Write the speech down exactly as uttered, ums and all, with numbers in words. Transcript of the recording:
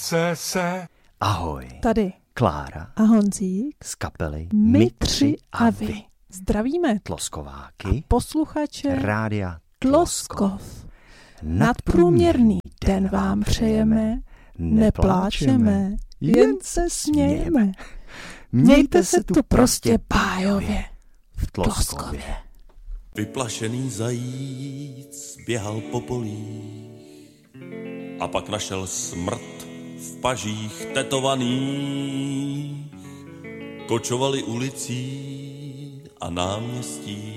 se se. Ahoj. Tady Klára a Honzík z kapely My tři a vy. Zdravíme Tloskováky posluchače Rádia Tloskov. Nadprůměrný den vám přejeme, nepláčeme, jen se smějeme. Mějte se tu prostě bájově v Tloskově. Vyplašený zajíc běhal po polích a pak našel smrt v pažích tetovaných. Kočovali ulicí a náměstí